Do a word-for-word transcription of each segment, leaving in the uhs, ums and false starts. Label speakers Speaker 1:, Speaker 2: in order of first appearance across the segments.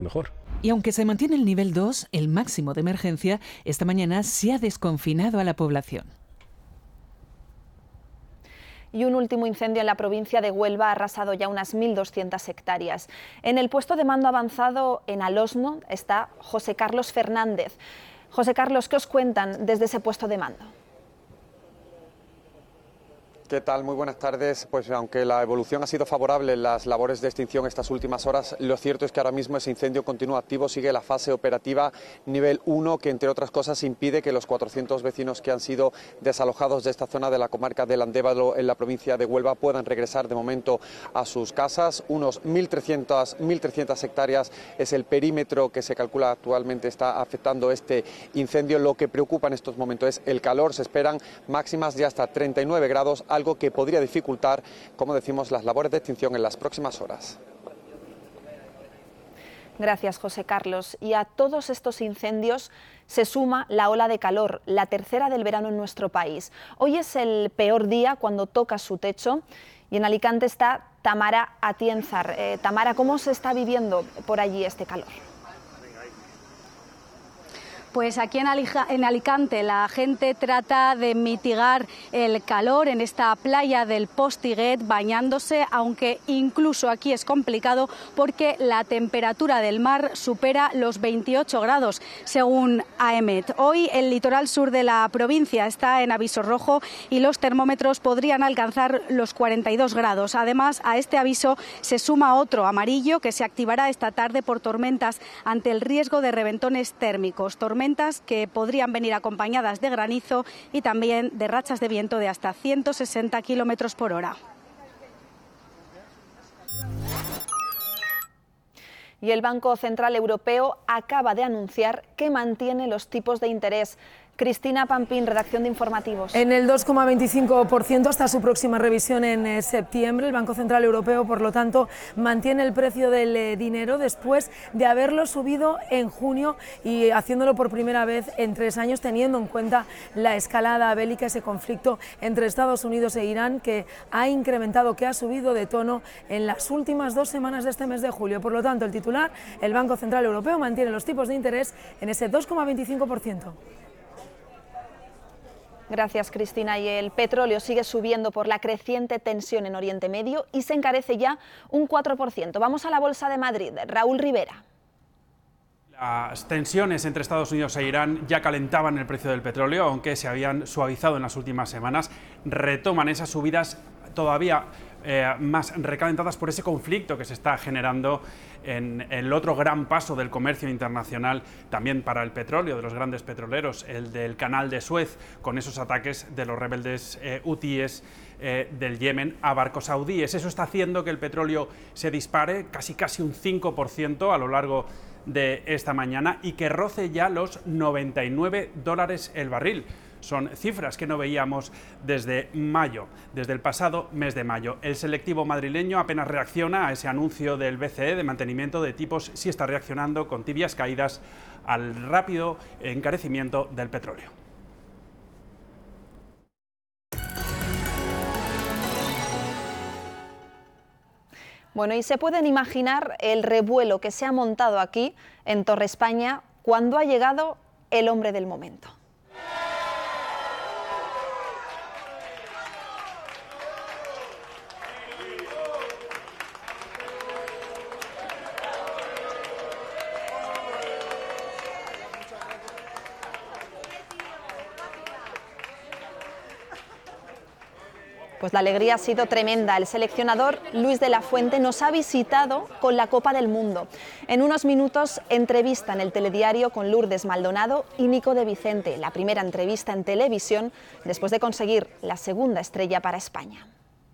Speaker 1: mejor.
Speaker 2: Y aunque se mantiene el nivel dos, el máximo de emergencia, esta mañana se ha desconfinado a la población.
Speaker 3: Y un último incendio en la provincia de Huelva ha arrasado ya unas mil doscientas hectáreas. En el puesto de mando avanzado en Alosno está José Carlos Fernández. José Carlos, ¿qué os cuentan desde ese puesto de mando?
Speaker 4: ¿Qué tal? Muy buenas tardes. Pues aunque la evolución ha sido favorable en las labores de extinción estas últimas horas, lo cierto es que ahora mismo ese incendio continúa activo, sigue la fase operativa nivel uno, que entre otras cosas impide que los cuatrocientos vecinos que han sido desalojados de esta zona de la comarca del Andévalo en la provincia de Huelva puedan regresar de momento a sus casas. Unos mil trescientas hectáreas es el perímetro que se calcula actualmente está afectando este incendio. Lo que preocupa en estos momentos es el calor. Se esperan máximas de hasta treinta y nueve grados, algo que podría dificultar, como decimos, las labores de extinción en las próximas horas.
Speaker 3: Gracias, José Carlos. Y a todos estos incendios se suma la ola de calor, la tercera del verano en nuestro país. Hoy es el peor día cuando toca su techo y en Alicante está Tamara Atienzar. Eh, Tamara, ¿cómo se está viviendo por allí este calor?
Speaker 5: Pues aquí en, Alija, en Alicante la gente trata de mitigar el calor en esta playa del Postiguet bañándose, aunque incluso aquí es complicado porque la temperatura del mar supera los veintiocho grados según AEMET. Hoy el litoral sur de la provincia está en aviso rojo y los termómetros podrían alcanzar los cuarenta y dos grados. Además, a este aviso se suma otro amarillo que se activará esta tarde por tormentas ante el riesgo de reventones térmicos. Tormentas que podrían venir acompañadas de granizo y también de rachas de viento de hasta ciento sesenta kilómetros por hora.
Speaker 3: Y el Banco Central Europeo acaba de anunciar que mantiene los tipos de interés. Cristina Pampín, redacción de Informativos.
Speaker 6: En el dos coma veinticinco por ciento hasta su próxima revisión en eh, septiembre. El Banco Central Europeo, por lo tanto, mantiene el precio del eh, dinero después de haberlo subido en junio y haciéndolo por primera vez en tres años, teniendo en cuenta la escalada bélica, ese conflicto entre Estados Unidos e Irán, que ha incrementado, que ha subido de tono en las últimas dos semanas de este mes de julio. Por lo tanto, el titular, el Banco Central Europeo mantiene los tipos de interés en ese dos coma veinticinco por ciento.
Speaker 3: Gracias, Cristina. Y el petróleo sigue subiendo por la creciente tensión en Oriente Medio y se encarece ya un cuatro por ciento. Vamos a la Bolsa de Madrid. Raúl Rivera.
Speaker 7: Las tensiones entre Estados Unidos e Irán ya calentaban el precio del petróleo, aunque se habían suavizado en las últimas semanas. Retoman esas subidas todavía eh, más recalentadas por ese conflicto que se está generando en el otro gran paso del comercio internacional, también para el petróleo, de los grandes petroleros, el del Canal de Suez, con esos ataques de los rebeldes eh, hutíes eh, del Yemen a barcos saudíes. Eso está haciendo que el petróleo se dispare casi casi un cinco por ciento a lo largo de esta mañana y que roce ya los noventa y nueve dólares el barril. Son cifras que no veíamos desde mayo, desde el pasado mes de mayo. El selectivo madrileño apenas reacciona a ese anuncio del B C E de mantenimiento de tipos, sí está reaccionando con tibias caídas al rápido encarecimiento del petróleo.
Speaker 3: Bueno, y se pueden imaginar el revuelo que se ha montado aquí en Torre España cuando ha llegado el hombre del momento. Pues la alegría ha sido tremenda. El seleccionador Luis de la Fuente nos ha visitado con la Copa del Mundo. En unos minutos, entrevista en el telediario con Lourdes Maldonado y Nico de Vicente, la primera entrevista en televisión después de conseguir la segunda estrella para España.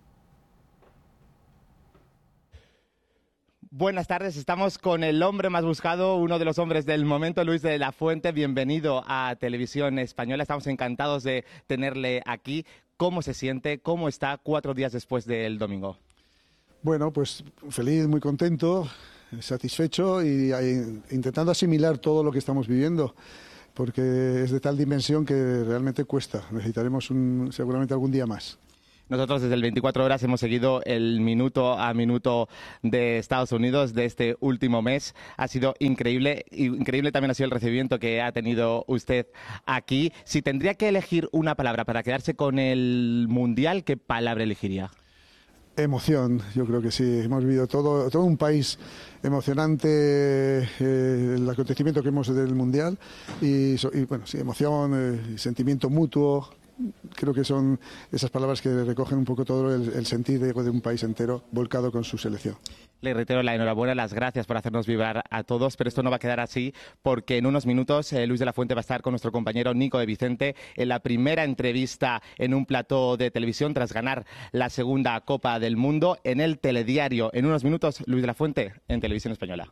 Speaker 8: Buenas tardes, estamos con el hombre más buscado, uno de los hombres del momento, Luis de la Fuente. Bienvenido a Televisión Española, estamos encantados de tenerle aquí. ¿Cómo se siente? ¿Cómo está cuatro días después del domingo?
Speaker 9: Bueno, pues feliz, muy contento, satisfecho y intentando asimilar todo lo que estamos viviendo, porque es de tal dimensión que realmente cuesta. Necesitaremos un, seguramente algún día más.
Speaker 8: Nosotros desde el veinticuatro horas hemos seguido el minuto a minuto de Estados Unidos de este último mes. Ha sido increíble. Increíble también ha sido el recibimiento que ha tenido usted aquí. Si tendría que elegir una palabra para quedarse con el Mundial, ¿qué palabra elegiría?
Speaker 9: Emoción, yo creo que sí. Hemos vivido todo, todo un país emocionante, eh, el acontecimiento que hemos del Mundial y, y bueno, sí, emoción, eh, sentimiento mutuo. Creo que son esas palabras que recogen un poco todo el, el sentir de, de un país entero volcado con su selección.
Speaker 8: Le reitero la enhorabuena, las gracias por hacernos vibrar a todos, pero esto no va a quedar así porque en unos minutos eh, Luis de la Fuente va a estar con nuestro compañero Nico de Vicente en la primera entrevista en un plató de televisión tras ganar la segunda Copa del Mundo en el telediario. En unos minutos, Luis de la Fuente en Televisión Española.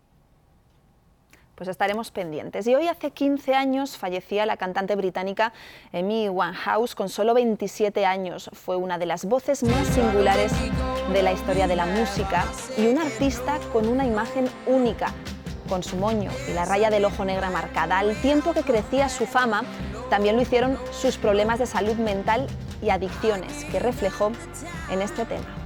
Speaker 3: Pues estaremos pendientes. Y hoy hace quince años fallecía la cantante británica Amy Winehouse con solo veintisiete años. Fue una de las voces más singulares de la historia de la música y una artista con una imagen única, con su moño y la raya del ojo negra marcada. Al tiempo que crecía su fama, también lo hicieron sus problemas de salud mental y adicciones, que reflejó en este tema.